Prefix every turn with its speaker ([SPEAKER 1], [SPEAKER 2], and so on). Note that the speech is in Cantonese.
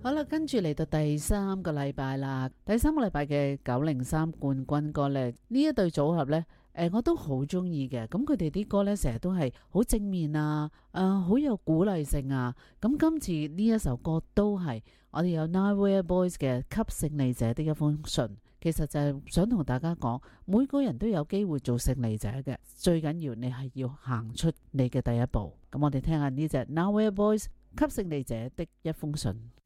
[SPEAKER 1] 好啦，跟住嚟到第三個禮拜啦。第三個禮拜嘅903冠軍歌呢，呢一對組合呢，我都好中意嘅。咁佢哋啲歌呢，成日都係好正面啊，好有鼓勵性啊。咁今次呢一首歌都係我哋有 Nowhere Boys 嘅《給勝利者的一封信》。其實就係想同大家講，每個人都有機會做勝利者嘅，最緊要你係要行出你嘅第一步。咁我哋聽下呢隻 Nowhere Boys《給勝利者的一封信》。